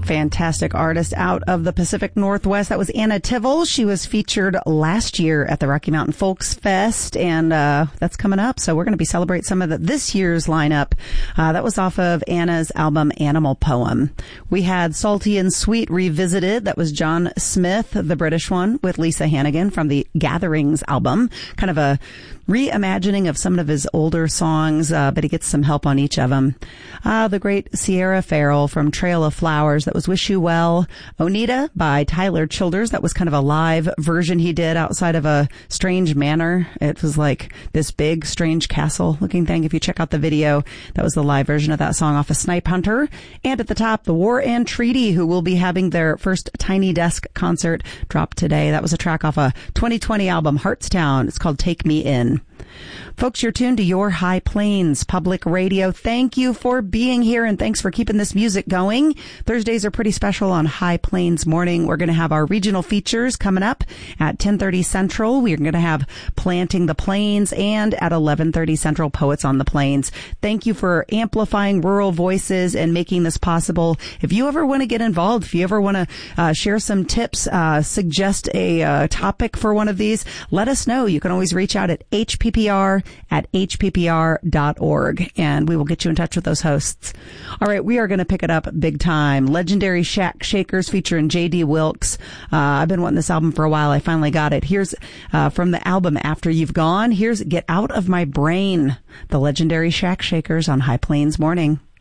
Fantastic artist out of the Pacific Northwest. That was Anna Tivol. She was featured last year at the Rocky Mountain Folks Fest, and that's coming up. So we're going to be celebrating some of this year's lineup. That was off of Anna's album Animal Poem. We had Salty and Sweet Revisited. That was John Smith, the British one, with Lisa Hannigan from the Gatherings album. Kind of a reimagining of some of his older songs, but he gets some help on each of them. The great Sierra Farrell from Trail of Flowers. That was Wish You Well. Onita by Tyler Childers. That was kind of a live version he did outside of a strange manor. It was like this big, strange castle looking thing. If you check out the video, that was the live version of that song off of Snipe Hunter. And at the top, The War and Treaty, who will be having their first Tiny Desk concert drop today. That was a track off a 2020 album, Heartstown. It's called Take Me In. Folks, you're tuned to Your High Plains Public Radio. Thank you for being here, and thanks for keeping this music going. Thursdays are pretty special on High Plains Morning. We're going to have our regional features coming up at 10:30 Central. We're going to have Planting the Plains, and at 11:30 Central, Poets on the Plains. Thank you for amplifying rural voices and making this possible. If you ever want to get involved, if you ever want to share some tips, suggest topic for one of these, let us know. You can always reach out at hppr@hppr.org, and we will get you in touch with those hosts. All right, we are going to pick it up big time. Legendary Shack Shakers featuring J.D. Wilkes. I've been wanting this album for a while. I finally got it. Here's from the album After You've Gone. Here's Get Out of My Brain. The Legendary Shack Shakers on High Plains Morning.